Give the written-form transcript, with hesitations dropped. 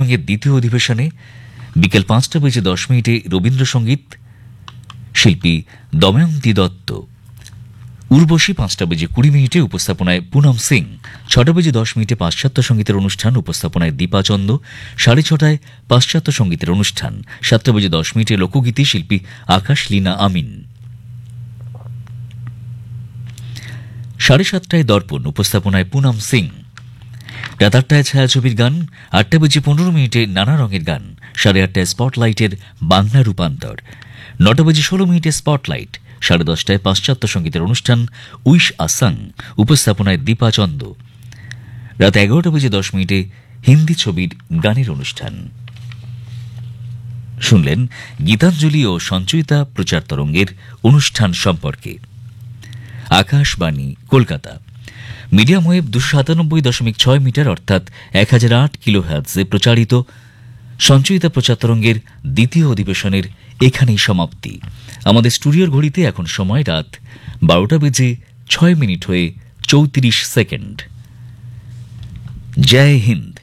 রঙের দ্বিতীয় অধিবেশনে বিকেল 5:10 রবীন্দ্রসঙ্গীত, শিল্পী দময়ন্তী দত্ত। উর্বশী 5:20 উপস্থাপনায় পুনম সিং। 6:10 পাশ্চাত্য সঙ্গীতের অনুষ্ঠান, উপস্থাপনায় দীপা চন্দ। 6:30 পাশ্চাত্য সঙ্গীতের অনুষ্ঠান। 7:10 লোকগীতি, শিল্পী আকাশ লীনা আমিন। 7:30 দর্পণ, উপস্থাপনায় পুনম সিং। রাত 8টায় ছায়াছবির গান। 8:15 নানা রঙের গান। 8:30 স্পটলাইটের বাংলা রূপান্তর। 9:16 স্পটলাইট। 10:30 পাশ্চাত্য সঙ্গীতের অনুষ্ঠান উইশ আসাং, উপস্থাপনায় দীপা চন্দ। রাত 11:10 হিন্দি ছবির গানের অনুষ্ঠান। শুনলেন গীতাঞ্জলি ও সঞ্চয়িতা প্রচার তরঙ্গের অনুষ্ঠান সম্পর্কে। Akashvani Kolkata, medium wave 297.6 metre অর্থাৎ 1008 কিলোহার্টজে প্রচারিত সঞ্চয়িতা প্রচার তরঙ্গের দ্বিতীয় অধিবেশনের এখানেই সমাপ্তি। আমাদের স্টুডিওর ঘড়িতে এখন সময় রাত 12:06 হয়ে 34 সেকেন্ড। জয় হিন্দ।